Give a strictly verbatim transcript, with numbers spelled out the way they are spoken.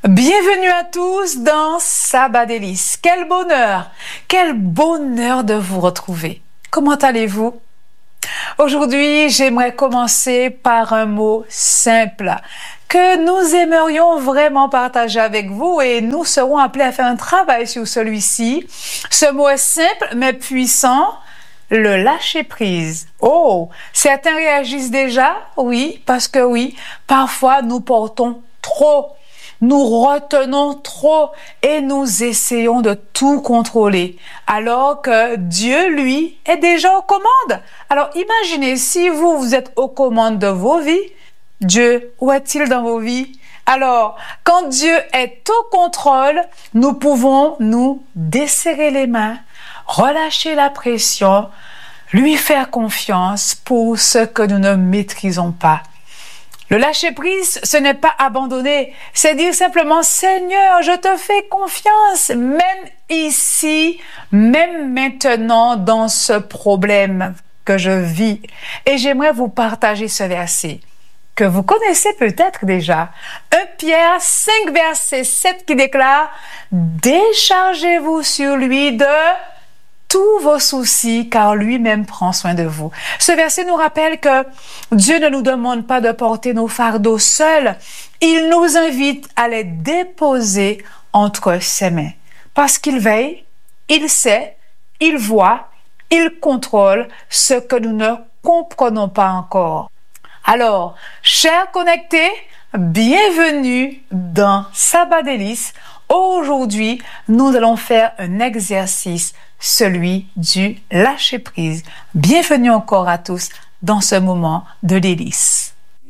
Bienvenue à tous dans Sabbat délices. Quel bonheur, quel bonheur de vous retrouver. Comment allez-vous? Aujourd'hui, j'aimerais commencer par un mot simple que nous aimerions vraiment partager avec vous et nous serons appelés à faire un travail sur celui-ci. Ce mot est simple mais puissant. Le lâcher-prise. Oh, certains réagissent déjà, oui, parce que oui, parfois nous portons trop, nous retenons trop et nous essayons de tout contrôler, alors que Dieu, lui, est déjà aux commandes. Alors imaginez si vous, vous êtes aux commandes de vos vies, Dieu, où est-il dans vos vies? Alors, quand Dieu est au contrôle, nous pouvons nous desserrer les mains, relâcher la pression, lui faire confiance pour ce que nous ne maîtrisons pas. Le lâcher-prise, ce n'est pas abandonner, c'est dire simplement « Seigneur, je te fais confiance, même ici, même maintenant dans ce problème que je vis. » Et j'aimerais vous partager ce verset que vous connaissez peut-être déjà. un Pierre cinq, verset sept qui déclare « Déchargez-vous sur lui de tous vos soucis, car lui-même prend soin de vous. » Ce verset nous rappelle que Dieu ne nous demande pas de porter nos fardeaux seuls. Il nous invite à les déposer entre ses mains. Parce qu'il veille, il sait, il voit, il contrôle ce que nous ne comprenons pas encore. Alors, chers connectés, bienvenue dans Sabbat délices. Aujourd'hui, nous allons faire un exercice, celui du lâcher-prise. Bienvenue encore à tous dans ce moment de délices.